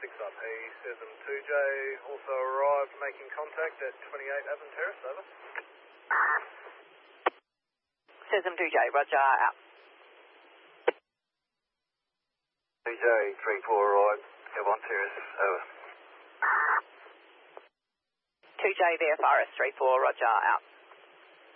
picks up. He says 2J also arrived making contact at 28 Avon Terrace, over. Says 2J, roger, out. 2J, 3-4 arrived, Avon Terrace, over. 2J VFRS 34, roger, out.